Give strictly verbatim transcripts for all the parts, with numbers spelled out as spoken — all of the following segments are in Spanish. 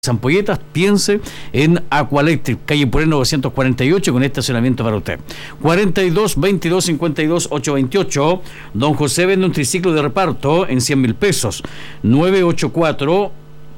Ampolletas, piense en Aqualectric, calle Puré novecientos cuarenta y ocho, con estacionamiento para usted. cuarenta y dos, veintidós, cincuenta y dos, ochocientos veintiocho. Don José vende un triciclo de reparto en cien mil pesos. nueve ocho cuatro,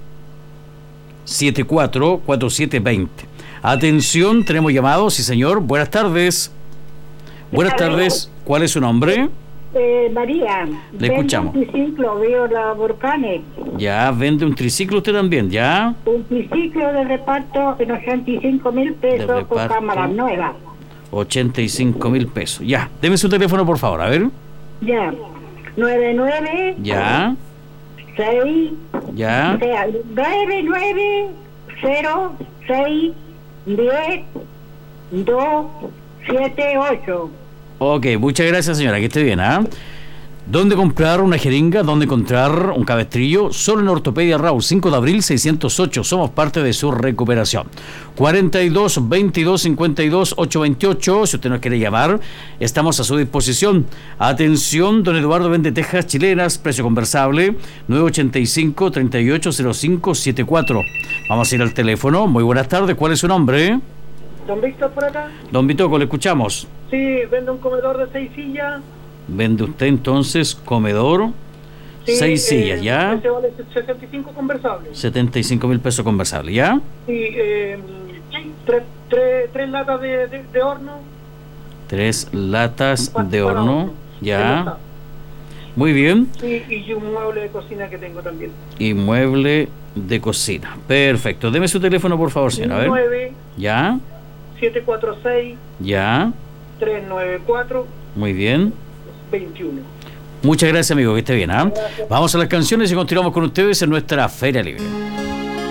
siete cuatro, cuatro siete dos cero. Atención, tenemos llamados, sí señor. Buenas tardes. Buenas tardes. ¿Cuál es su nombre? Eh, María. Le escuchamos. Un triciclo, veo la Volcanes. Ya, vende un triciclo usted también, ¿ya? Un triciclo de reparto en ochenta y cinco mil pesos con cámaras nuevas. ochenta y cinco mil pesos. Ya, deme su teléfono, por favor, a ver. Ya. nueve nueve. Ya. seis. Ya. nueve nueve cero seis diez dos siete ocho. Ok, muchas gracias, señora, que esté bien, ¿ah? ¿eh? ¿Dónde comprar una jeringa? ¿Dónde encontrar un cabestrillo? Solo en Ortopedia Raúl, cinco de abril seiscientos ocho. Somos parte de su recuperación. cuarenta y dos, veintidós, cincuenta y dos, ochocientos veintiocho. Si usted nos quiere llamar, estamos a su disposición. Atención, don Eduardo vende tejas chilenas, precio conversable, nueve ochenta y cinco, treinta y ocho, cero cinco, setenta y cuatro. Vamos a ir al teléfono. Muy buenas tardes, ¿cuál es su nombre? ¿Don Víctor por acá? Don Vitoco, le escuchamos. Sí, vende un comedor de seis sillas. Vende usted entonces comedor, Sí, seis sillas, eh, ¿ya? Ese vale sesenta y cinco conversables. setenta y cinco mil pesos conversable, ¿ya? Sí, eh, tres, tres, tres latas de, de, de horno. Tres latas Para- de para horno, horno. ya. Muy bien. Sí, y un mueble de cocina que tengo también. Y mueble de cocina. Perfecto. Deme su teléfono, por favor, señora. A ver. nueve Ya, siete cuatro seis ya. tres nueve cuatro Muy bien. veintiuno. Muchas gracias, amigo. Que esté bien, ¿ah? Vamos a las canciones y continuamos con ustedes en nuestra Feria Libre.